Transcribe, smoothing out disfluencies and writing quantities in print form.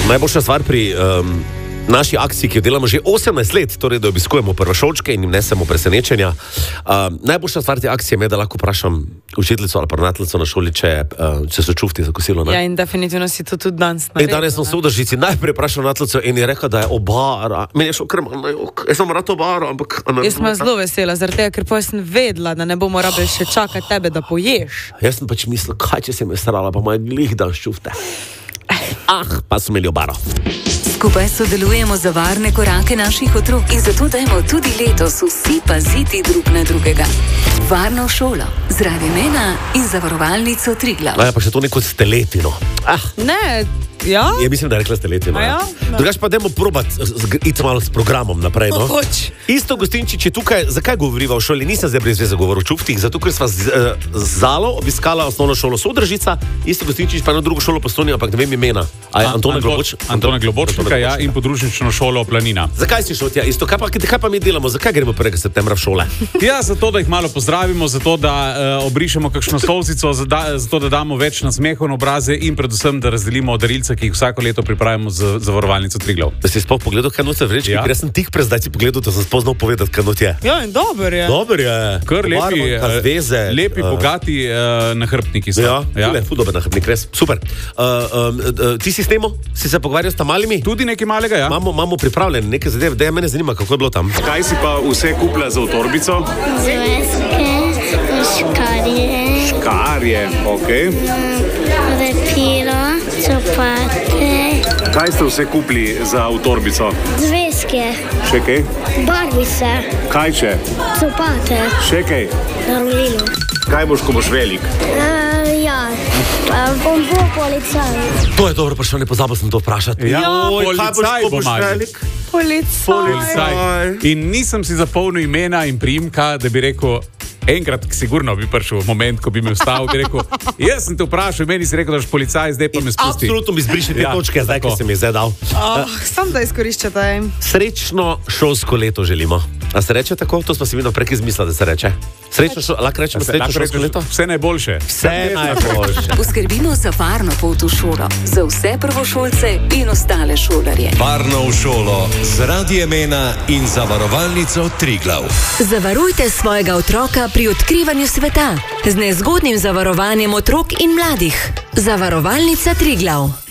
Najboljša stvar pri naši akciji, ki jo delamo že 18 let, torej da obiskujemo prvošolčke in jim nesemo presenečenja. Najboljša stvar te akcije je, da lahko vprašam učiteljico ali ravnateljico na šoli, če so čufti za kosilo. Ne? Ja, in definitivno si to tudi danes naredil. Danes sem se v Držici najprej vprašal ravnateljico in je rekla, da je obara. Meni je šel krman na jok. Jaz sem rad obara, ampak... Jaz sem zelo vesela, zaradi tega, ker pa sem vedela, da ne bomo rabili še čakati tebe, da poješ. Jaz sem pač mislil, kaj če se me starala, pa moj glih dan čufte. Pa so imeli obaro. Skupaj sodelujemo za varne korake naših otrok in zato dajmo tudi letos vsi paziti drug na drugega. Varno šolo z Radiem 1 in Zavarovalnico Triglav. Ja, pa še to neko steletino. Ne, ja? Ja, mislim, da je rekla steletino. Ja? Drugač pa dajmo probati iti malo s programom naprej. No? Isto Gostinčič je tukaj, zakaj govoriva v šoli? Nisem zdaj brez veze govoril o čuftih, zato ker sva z Zalo obiskala osnovno šolo Sodržica, isto Gostinčič pa na drugo šolo Postojna, ampak ne vem imena. Antona Globočnika, ja, in podružnično šolo Planina. Zakaj si šel tja? Isto, kaj pa mi delamo? Zakaj gremo 1. septembra v šole? Ja, zato, da jih malo pozdravimo, zato, da obrišemo kakšno solzico, zato, da damo več nasmehov na obraze in predvsem, da razdelimo darilce, ki jih vsako leto pripravimo za Zavarovalnico Triglav. Da si sploh pogledal, kaj noče vreči, ker sem tik pred zdaj si pogledal, da sem spoznal povedati, kaj noče je. Ja, in dober je. Dober je. Kar lepi, bogati nahrbtniki so. Ja, ful dober nahrbnik, res. Super. Ti si s temo? Si se pogovarjal s tamalimi? Tudi nekaj malega, ja. Imamo pripravljene nekaj zadev, da mene zanima, kako je bilo tam. Kaj si pa vse kupila za v torbico? Zvezke, škarje. Škarje, okej. Lepilo, copate. Kaj ste vse kupili za v torbico? Zvezke. Še kaj? Barvice. Kaj še? Copate. Še kaj? Narolilo. Kaj boš, ko boš velik? Bom bo policaj. To je dobro vprašanje, pozabil sem to vprašati. Ja, policaj bo velik. Policaj. In nisem si zapomnil imena in priimka, da bi rekel, enkrat sigurno bi prišel moment, ko bi me vstal, bi rekel, jaz sem te vprašal, meni si rekel, da boš policaj, zdaj pa me spusti. Absolutno mi zbriši te točke, zdaj, ko si mi zdaj dal. Sam da izkoriščate. Srečno šolsko leto želimo. A se reče tako? To smo si vidno prek izmislili, da se reče. Lahko rečemo srečno šolsko leto? Vse najboljše. Vse najboljše. Poskrbimo za varno pot v šolo, za vse prvošolce in ostale šolarje. Varno v šolo z Radiem 1 in Zavarovalnico Triglav. Zavarujte svojega otroka pri odkrivanju sveta z nezgodnim zavarovanjem otrok in mladih. Zavarovalnica Triglav.